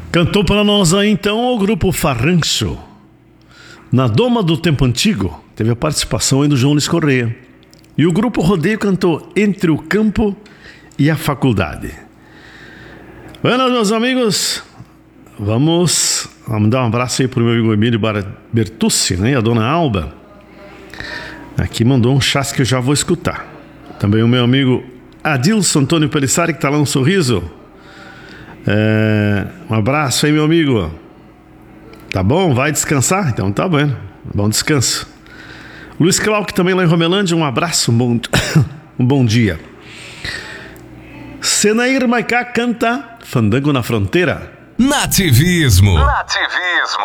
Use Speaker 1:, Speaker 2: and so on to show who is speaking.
Speaker 1: Cantou para nós aí então o grupo Farrancho. Na Doma do Tempo Antigo, teve a participação aí do João Luiz Correia. E o grupo Rodeio cantou Entre o Campo e a Faculdade. Bueno, meus amigos, vamos dar um abraço aí pro meu amigo Emílio Bertucci, né? E a dona Alba. Aqui mandou um chassi que eu já vou escutar. Também o meu amigo Adilson Antônio Pelissari, que tá lá no Sorriso. Um abraço aí, meu amigo. Tá bom? Vai descansar? Então tá bom. Bom descanso. Luiz Clark também lá em Romelândia. Um abraço, um bom dia. Senair Maicá canta Fandango na Fronteira.
Speaker 2: Nativismo.